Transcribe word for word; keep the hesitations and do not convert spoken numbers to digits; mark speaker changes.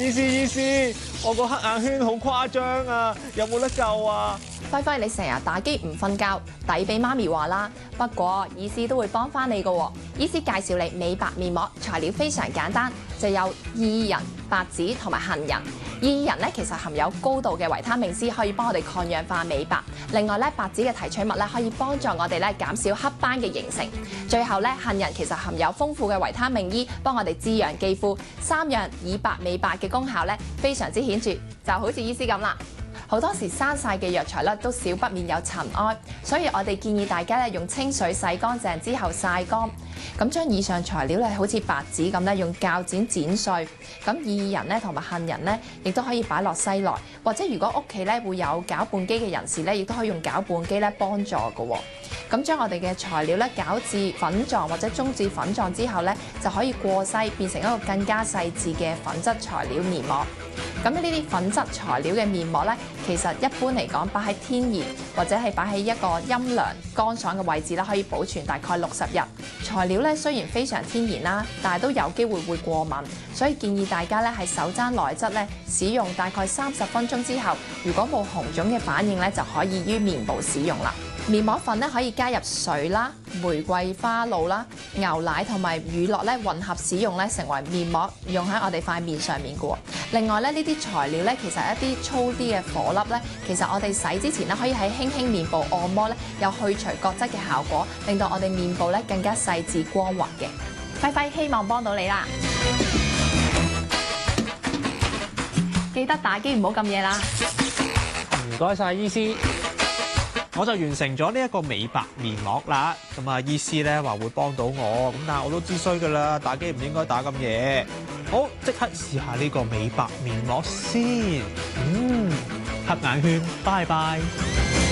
Speaker 1: 醫師醫師，我個黑眼圈好誇張啊，有冇得救啊？
Speaker 2: 輝輝，你成日打機唔瞓覺，抵俾媽咪話啦。不過醫師都會幫翻你㗎。醫師介紹你美白面膜，材料非常簡單，就有薏仁、白芷同埋杏仁。薏仁咧其實含有高度嘅維他命 C， 可以幫我哋抗氧化美白。另外咧，白芷嘅提取物咧可以幫助我哋咧減少黑斑嘅形成。最後咧，杏仁其實含有豐富嘅維他命 E， 幫我哋滋養肌膚。三樣以白美白嘅功效咧非常之顯著，就好似醫師咁啦。好多時生曬嘅藥材咧都少不免有塵埃，所以我哋建議大家咧用清水洗乾淨之後曬乾。咁將以上材料咧好似白芷咁咧用鉸剪剪碎，咁薏仁咧同埋杏仁咧亦都可以擺落西萊，或者如果屋企咧會有攪拌機嘅人士咧，亦都可以用攪拌機咧幫助嘅喎。咁將我哋嘅材料咧攪至粉狀或者中至粉狀之後咧，就可以過篩變成一個更加細緻嘅粉質材料面膜。咁呢啲粉質材料嘅面膜咧，其實一般嚟講擺喺天然或者係擺喺一個陰涼乾爽嘅位置咧，可以保存大概六十日。材料咧雖然非常天然啦，但係都有機會會過敏，所以建議大家咧係手踭內側咧使用大概三十分鐘之後，如果冇紅腫嘅反應咧，就可以於面部使用啦。面膜粉咧可以加入水啦、玫瑰花露啦、牛奶同埋乳酪咧混合使用咧，成為面膜用喺我哋塊面上面嘅喎。另外咧呢啲材料咧，其實一啲粗啲嘅顆粒咧，其實我哋洗之前咧可以喺輕輕面部按摩咧，有去除角質嘅效果，令到我哋面部咧更加細緻光滑嘅。輝輝希望幫到你啦，記得打機唔好咁夜啦。
Speaker 1: 唔該晒醫師。我就完成咗呢一個美白面膜啦，咁啊醫師咧話會幫到我，咁但係我都知衰噶啦，打機唔應該打咁夜。好，即刻試下呢個美白面膜先。嗯，黑眼圈，拜拜。